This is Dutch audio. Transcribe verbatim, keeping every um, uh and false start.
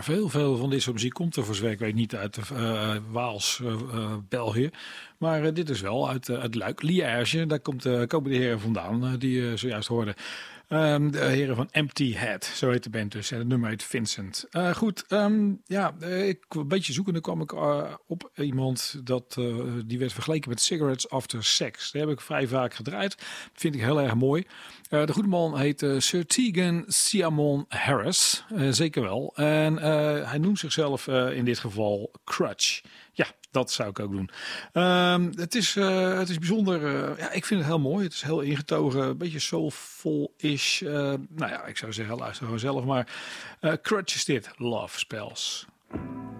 Ja, veel, veel van dit soort muziek komt er voor zover ik weet niet uit de uh, Waals, uh, uh, België. Maar uh, dit is wel uit, uh, uit Luik, Liège. Daar komt, uh, komen de heren vandaan uh, die je uh, zojuist hoorde. Um, de heren van Empty Head, zo heet de band dus. En het nummer heet Vincent. Uh, goed, um, ja, uh, ik een beetje zoekende kwam ik uh, op iemand dat uh, die werd vergeleken met Cigarettes After Sex. Die heb ik vrij vaak gedraaid. Vind ik heel erg mooi. Uh, de goede man heet uh, Sir Tegan Siamon Harris. Uh, zeker wel. En uh, hij noemt zichzelf uh, in dit geval Crutch. Ja, dat zou ik ook doen. Um, het, is, uh, het is bijzonder. Uh, ja, ik vind het heel mooi. Het is heel ingetogen. Een beetje soulful-ish. Uh, nou ja, ik zou zeggen, luister gewoon zelf. Maar uh, Crutch is dit. Love Spells.